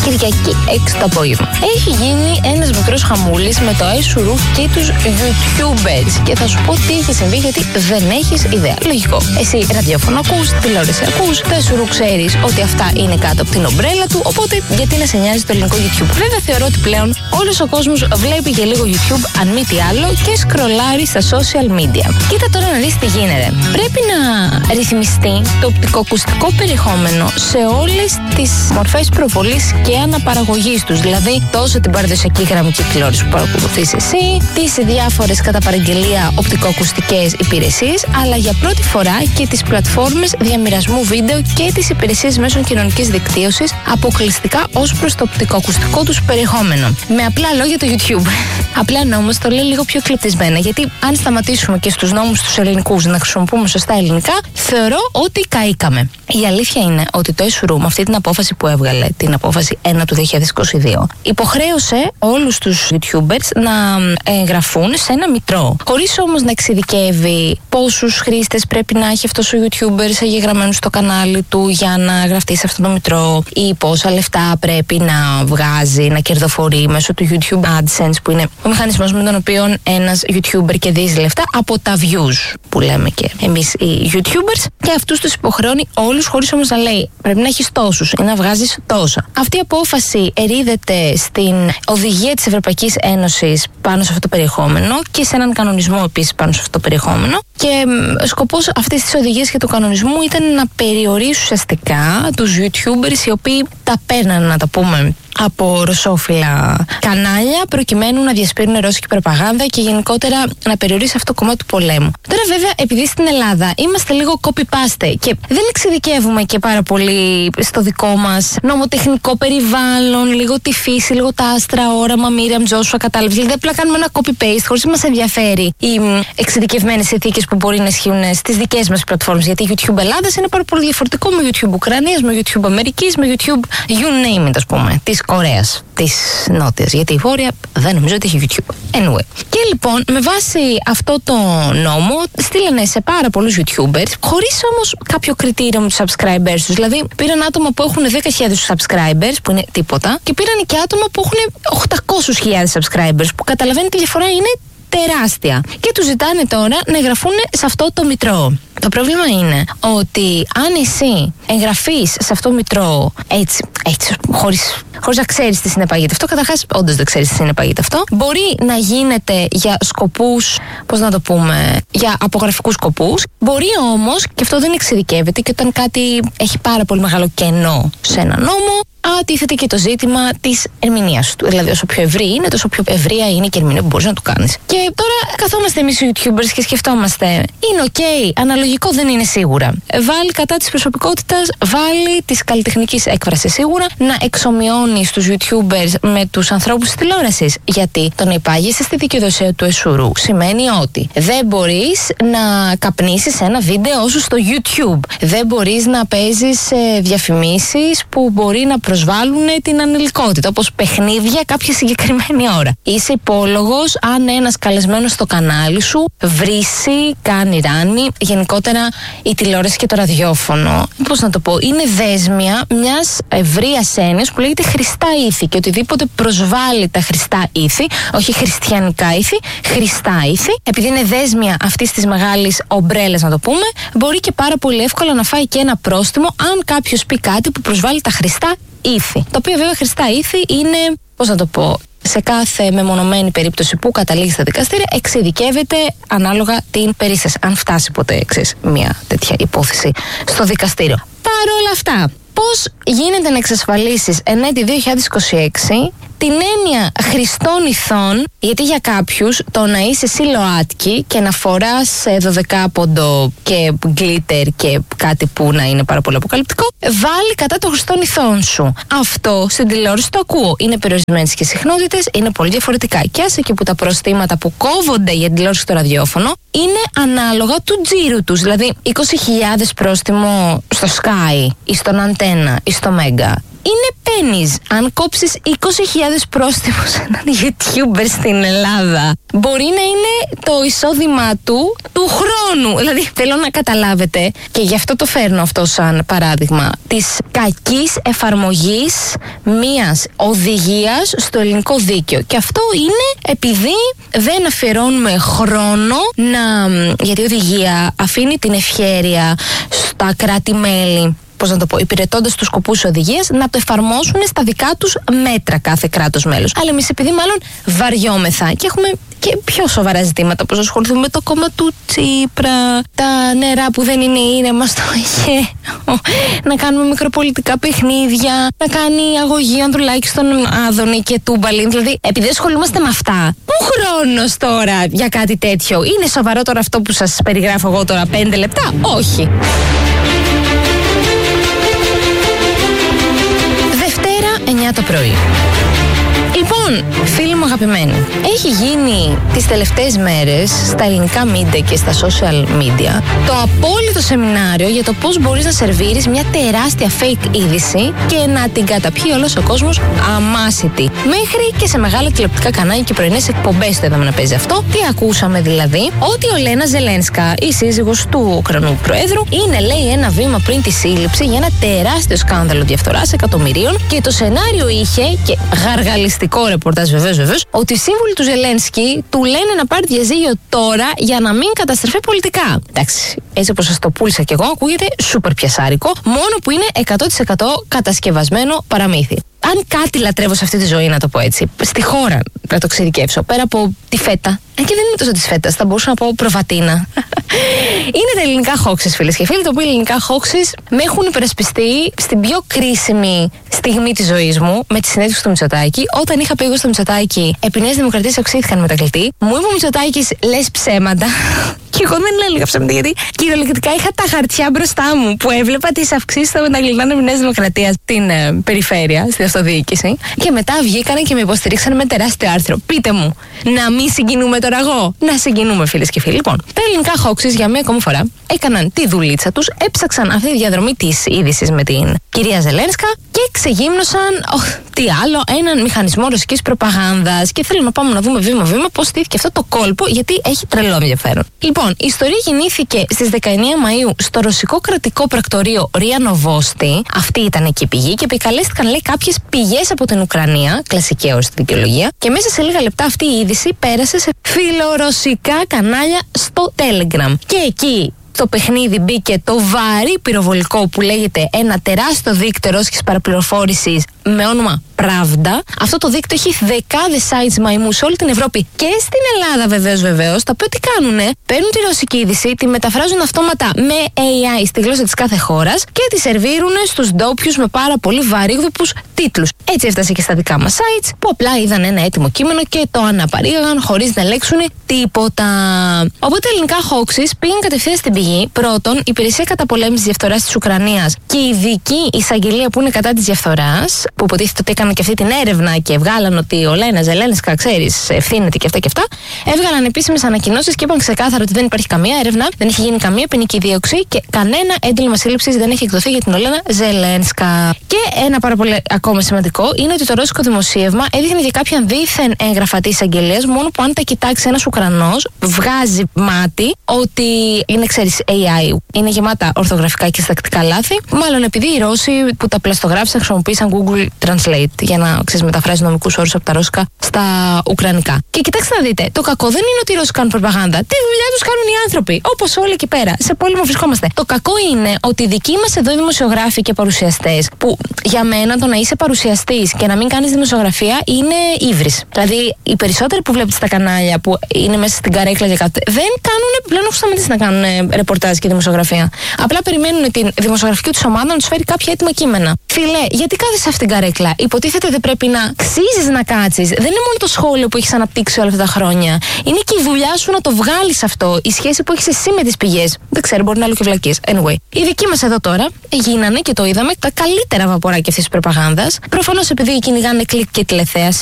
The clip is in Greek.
Κυριακή 6 το απόγευμα. Έχει γίνει ένας μικρός χαμούλης με το Αισουρού και τους YouTubers. Και θα σου πω τι έχει συμβεί, γιατί δεν έχεις ιδέα. Λογικό. Εσύ ραδιόφωνο ακούς, τηλεόραση ακούς, το Αισουρού ξέρεις ότι αυτά είναι κάτω από την ομπρέλα του. Οπότε γιατί να σε νοιάζει το ελληνικό YouTube. Βέβαια θεωρώ ότι πλέον όλος ο κόσμος βλέπει και λίγο YouTube, αν μη τι άλλο, και σκρολάρει στα social media. Κοίτα τώρα να δεις τι γίνεται. Πρέπει να ρυθμιστεί το οπτικοακουστικό περιεχόμενο σε όλες τις μορφές προβολής και αναπαραγωγής τους. Δηλαδή τόσο την παραδοσιακή γραμμική τηλεόραση που παρακολουθείς εσύ, τις διάφορες κατά παραγγελία οπτικοακουστικές υπηρεσίες, αλλά για πρώτη φορά και τις πλατφόρμες διαμοιρασμού βίντεο και τις υπηρεσίες μέσων κοινωνικής δικτύωσης αποκλειστικά ως προς το οπτικοακουστικό τους περιεχόμενο. Με απλά λόγια το YouTube. Απλά όμως το λέει λίγο πιο κλεπτισμένα, γιατί αν σταματήσουμε και στους νόμους τους ελληνικούς να χρησιμοποιούμε σωστά ελληνικά, θεωρώ ότι καήκαμε. Η αλήθεια είναι ότι το Αισουρού με αυτή την απόφαση που έβγαλε, την απόφαση 1 του 2022, υποχρέωσε όλους τους YouTubers να εγγραφούν σε ένα μητρό. Χωρίς όμως να εξειδικεύει πόσους χρήστες πρέπει να έχει αυτός ο YouTuber εγγεγραμμένους στο κανάλι του για να γραφτεί σε αυτό το μητρό, ή πόσα λεφτά πρέπει να βγάζει, να κερδοφορεί μέσω του YouTube AdSense, που είναι ο μηχανισμός με τον οποίο ένας YouTuber κερδίζει λεφτά από τα views που λέμε και εμείς οι YouTubers, και αυτούς τους υποχρεώνει όλους, χωρίς όμως να λέει πρέπει να έχεις τόσους ή να βγάζεις τόσα. Αυτή η απόφαση ερείδεται στην οδηγία της Ευρωπαϊκής Ένωσης πάνω σε αυτό το περιεχόμενο και σε έναν κανονισμό επίσης πάνω σε αυτό το περιεχόμενο, και σκοπός αυτής της οδηγίας και του κανονισμού ήταν να περιορίσει ουσιαστικά τους YouTubers οι οποίοι τα παίρνανε, να τα πούμε, από ρωσόφιλα κανάλια, προκειμένου να διασπείρουν ρώσικη προπαγάνδα και γενικότερα να περιορίσει αυτό το κομμάτι του πολέμου. Τώρα, βέβαια, επειδή στην Ελλάδα είμαστε λίγο copy-paste και δεν εξειδικεύουμε και πάρα πολύ στο δικό μας νομοτεχνικό περιβάλλον, λίγο τη φύση, λίγο τα άστρα, όραμα, Μίριαμ Τζόσουα, κατάλαβες. Δηλαδή, απλά κάνουμε ένα copy-paste, χωρίς να μας ενδιαφέρει οι εξειδικευμένες συνθήκες που μπορεί να ισχύουν στις δικές μας πλατφόρμες. Γιατί YouTube Ελλάδας είναι πάρα πολύ διαφορετικό με YouTube Ουκρανίας, με YouTube Αμερικής, με YouTube you name it, ας πούμε, της Κορέας, της Νότιας. Γιατί η Βόρεια δεν νομίζω ότι έχει YouTube. Anyway. Και λοιπόν, με βάση αυτό το νόμο, στείλανε σε πάρα πολλούς YouTubers, χωρίς όμως κάποιο κριτήριο με τους subscribers τους. Δηλαδή, πήραν άτομα που έχουν 10.000 subscribers, που είναι τίποτα, και πήραν και άτομα που έχουν 800.000 subscribers, που καταλαβαίνετε τη διαφορά είναι τεράστια. Και τους ζητάνε τώρα να εγγραφούν σε αυτό το μητρό. Το πρόβλημα είναι ότι αν εσύ εγγραφείς σε αυτό το μητρό έτσι χωρίς να ξέρεις τι συνεπάγεται αυτό, καταρχάς όντως δεν ξέρεις τι συνεπάγεται αυτό, μπορεί να γίνεται για σκοπούς, πώς να το πούμε, για απογραφικούς σκοπούς. Μπορεί όμως, και αυτό δεν εξειδικεύεται, και όταν κάτι έχει πάρα πολύ μεγάλο κενό σε ένα νόμο, τίθεται και το ζήτημα της ερμηνείας του. Δηλαδή, όσο πιο ευρύ είναι, τόσο πιο ευρεία είναι και η ερμηνεία που μπορείς να του κάνεις. Και τώρα καθόμαστε εμείς οι YouTubers και σκεφτόμαστε, είναι ok, αναλογικό δεν είναι σίγουρα. Βάλει κατά της προσωπικότητας, βάλει της καλλιτεχνικής έκφρασης σίγουρα, να εξομοιώνεις τους YouTubers με τους ανθρώπους της τηλεόρασης. Γιατί το να υπάγεσαι στη δικαιοδοσία του Αισουρού σημαίνει ότι δεν μπορείς να καπνίσεις ένα βίντεο σου στο YouTube. Δεν μπορείς να παίζεις διαφημίσεις που μπορεί να προσβάλλουν την ανηλικότητα, όπως παιχνίδια κάποια συγκεκριμένη ώρα. Είσαι υπόλογος αν ένας καλεσμένος στο κανάλι σου βρίσει, κάνει ράνι. Γενικότερα η τηλεόραση και το ραδιόφωνο, πώς να το πω, είναι δέσμια μιας ευρείας έννοιας που λέγεται χρηστά ήθη, και οτιδήποτε προσβάλλει τα χρηστά ήθη, όχι χριστιανικά ήθη, χρηστά ήθη, επειδή είναι δέσμια αυτής της μεγάλης ομπρέλας, να το πούμε, μπορεί και πάρα πολύ εύκολα να φάει και ένα πρόστιμο αν κάποιος πει κάτι που προσβάλλει τα χρηστά ήθη. Το οποίο βέβαια χρηστά ήθη είναι, πώς να το πω, σε κάθε μεμονωμένη περίπτωση που καταλήγει στα δικαστήρια, εξειδικεύεται ανάλογα την περίσταση. Αν φτάσει ποτέ, μια τέτοια υπόθεση στο δικαστήριο. Παρ' όλα αυτά, πώς γίνεται να εξασφαλίσεις εν έτη 2026 την έννοια χρηστών ηθών, γιατί για κάποιους το να είσαι εσύ ΛΟΑΤΚΙ και να φοράς 12πόντο και γκλίτερ και κάτι που να είναι πάρα πολύ αποκαλυπτικό, βάλει κατά των χρηστών ηθών σου. Αυτό στην τηλεόραση το ακούω. Είναι περιορισμένες και συχνότητες, είναι πολύ διαφορετικά. Και άσε και που τα προστήματα που κόβονται για την τηλεόραση και το ραδιόφωνο είναι ανάλογα του τζίρου τους. Δηλαδή 20.000 πρόστιμο στο Sky ή στον Αντένα ή στο Μέγκα είναι pennies. Αν κόψεις 20.000 πρόστιμο σε έναν YouTuber στην Ελλάδα, μπορεί να είναι το εισόδημά του χρόνου. Δηλαδή, θέλω να καταλάβετε, και γι' αυτό το φέρνω αυτό σαν παράδειγμα, της κακής εφαρμογής μιας οδηγίας στο ελληνικό δίκαιο. Και αυτό είναι επειδή δεν αφιερώνουμε χρόνο γιατί η οδηγία αφήνει την ευχέρεια στα κράτη-μέλη, πώς να το πω, υπηρετώντας τους σκοπούς της οδηγίας, να το εφαρμόσουν στα δικά τους μέτρα κάθε κράτος μέλος. Αλλά εμείς επειδή μάλλον βαριόμεθα και έχουμε και πιο σοβαρά ζητήματα, όπως ασχοληθούμε με το κόμμα του Τσίπρα, τα νερά που δεν είναι ήρεμα στο Αιγαίο, να κάνουμε μικροπολιτικά παιχνίδια, να κάνει αγωγή Ανδρουλάκη στον Άδωνη και Τούμπαλιν. Δηλαδή, επειδή ασχολούμαστε με αυτά, πού χρόνος τώρα για κάτι τέτοιο? Είναι σοβαρό τώρα αυτό που σας περιγράφω εγώ τώρα 5 λεπτά? Όχι. Δευτέρα, 9 το πρωί. Λοιπόν, φίλοι μου αγαπημένοι, έχει γίνει τις τελευταίες μέρες στα ελληνικά media και στα social media το απόλυτο σεμινάριο για το πώς μπορείς να σερβίρεις μια τεράστια fake είδηση και να την καταπιεί όλος ο κόσμος αμάσιτη. Μέχρι και σε μεγάλα τηλεοπτικά κανάλια και πρωινές εκπομπές το είδαμε να παίζει αυτό. Τι ακούσαμε δηλαδή? Ότι η Ολένα Ζελένσκα, η σύζυγος του Ουκρανού Προέδρου, είναι, λέει, ένα βήμα πριν τη σύλληψη για ένα τεράστιο σκάνδαλο διαφθοράς εκατομμυρίων, και το σενάριο είχε, και γαργαλιστικό ρεπορτάζ βεβαίως, ότι οι σύμβουλοι του Ζελένσκι του λένε να πάρει διαζύγιο τώρα για να μην καταστραφεί πολιτικά. Εντάξει, έτσι όπως σας το πούλησα κι εγώ, ακούγεται σούπερ πιασάρικο, μόνο που είναι 100% κατασκευασμένο παραμύθι. Αν κάτι λατρεύω σε αυτή τη ζωή, να το πω έτσι, στη χώρα, να το εξειδικεύσω, πέρα από τη φέτα, και δεν είναι τόσο τη φέτα, θα μπορούσα να πω προβατίνα, είναι τα ελληνικά hoaxes, φίλες και φίλοι, τα οποία ελληνικά hoaxes με έχουν υπερασπιστεί στην πιο κρίσιμη στιγμή της ζωής μου, με τη συνέντευξη του Μητσοτάκη. Όταν είχα πει εγώ στο Μητσοτάκη, επί Νέας Δημοκρατίας αυξήθηκαν οι μετακλητοί, μου είπε ο Μητσοτάκης, λες ψέματα. Και εγώ δεν έλεγα ψέματα, γιατί κυριολεκτικά είχα τα χαρτιά μπροστά μου που έβλεπα τις αυξήσεις των μετακλητών επί Νέας Δημοκρατίας στην περιφέρεια, στην αυτοδιοίκηση. Και μετά βγήκανε και με υποστηρίξαν με τεράστιο άρθρο. Πείτε μου, να μην συγκινούμε τώρα εγώ? Να συγκινούμε, φίλες και φίλοι. Λοιπόν, τα ελληνικά hoaxes για μία ακόμη φορά έκαναν τη δουλίτσα τους, έψαξαν αυτή τη διαδρομή της είδησης με την κυρία Ζελένσκα και ξεγύμνωσαν, τι άλλο, έναν μηχανισμό ρωσικής προπαγάνδας. Και θέλω να πάμε να δούμε βήμα-βήμα πώς στήθηκε αυτό το κόλπο, γιατί έχει τρελό ενδιαφέρον. Λοιπόν, η ιστορία γεννήθηκε στις 19 Μαΐου στο ρωσικό κρατικό πρακτορείο Ρία Νοβόστη. Αυτή ήταν εκεί η πηγή και επικαλέστηκαν, λέει, κάποιες πηγές από την Ουκρανία, κλασική όρος στη δικαιολογία, και μέσα σε λίγα λεπτά αυτή η είδηση πέρασε σε φιλορωσικά κανάλια στο Telegram. Και εκεί στο παιχνίδι μπήκε το βαρύ πυροβολικό που λέγεται ένα τεράστιο δίκτυο ρώσικης παραπληροφόρησης με όνομα Pravda. Αυτό το δίκτυο έχει δεκάδες sites μαϊμού σε όλη την Ευρώπη και στην Ελλάδα βεβαίως. Τα οποία τι κάνουνε? Παίρνουν τη ρωσική είδηση, τη μεταφράζουν αυτόματα με AI στη γλώσσα της κάθε χώρας και τη σερβίρουν στους ντόπιους με πάρα πολύ βαρύγδουπους τίτλους. Έτσι έφτασε και στα δικά μας sites, που απλά είδαν ένα έτοιμο κείμενο και το αναπαρήγαγαν χωρίς να ελέγξουν τίποτα. Οπότε τα ελληνικά hoaxes πήγαν κατευθείαν στην πηγή. Πρώτον, η Υπηρεσία Καταπολέμησης Διαφθοράς της Ουκρανίας και η ειδική εισαγγελία που είναι κατά της διαφθοράς, που υποτίθεται ότι έκαναν και αυτή την έρευνα και βγάλαν ότι ο Ολένα Ζελένσκα, ξέρεις, ευθύνεται και αυτά, έβγαλαν επίσημες ανακοινώσεις και είπαν ξεκάθαρα ότι δεν υπάρχει καμία έρευνα, δεν έχει γίνει καμία ποινική δίωξη και κανένα ένταλμα σύλληψης δεν έχει εκδοθεί για την Ολένα Ζελένσκα. Και ένα πάρα πολύ ακόμα σημαντικό είναι ότι το ρώσικο δημοσίευμα έδειχνε για κάποιαν δίθεν έγγραφα της εισαγγελίας, μόνο που αν τα κοιτάξει ένας Ουκρανός, βγάζει μάτι ότι είναι, ξέρεις, AI. Είναι γεμάτα ορθογραφικά και συντακτικά λάθη. Μάλλον επειδή οι Ρώσοι που τα πλαστογράφησαν χρησιμοποίησαν Google Translate για να, ξέρεις, μεταφράζει νομικούς όρους από τα ρώσικα στα ουκρανικά. Και κοιτάξτε να δείτε, το κακό δεν είναι ότι οι Ρώσοι κάνουν προπαγάνδα. Τη δουλειά τους κάνουν οι άνθρωποι. Όπως όλοι εκεί πέρα. Σε πόλεμο βρισκόμαστε. Το κακό είναι ότι οι δικοί μας εδώ οι δημοσιογράφοι και παρουσιαστές, που για μένα το να είσαι παρουσιαστής και να μην κάνεις δημοσιογραφία είναι ύβρις. Δηλαδή, οι περισσότεροι που βλέπετε στα κανάλια που είναι μέσα στην καρέκλα και κάτι, δεν κάνουν, πλέον έχουν σταματήσει να κάνουν ρεπορτάζ και δημοσιογραφία. Απλά περιμένουν την δημοσιογραφική τους ομάδα να τους φέρει κάποια έτοιμα κείμενα. Φιλέ, γιατί κάθεσαι σε αυτήν την καρέκλα? Υποτίθεται δεν πρέπει να αξίζεις να κάτσεις. Δεν είναι μόνο το σχόλιο που έχεις αναπτύξει όλα αυτά τα χρόνια. Είναι και η δουλειά σου να το βγάλεις αυτό. Η σχέση που έχεις εσύ με τις πηγές. Δεν ξέρω, μπορεί να λέω και βλακίες. Anyway, οι δικοί μας εδώ τώρα γίνανε και το είδαμε τα καλύτερα βαποράκια αυτής της προπαγάνδας. Προφανώς επειδή κυνηγάνε κλικ και τηλεθέαση.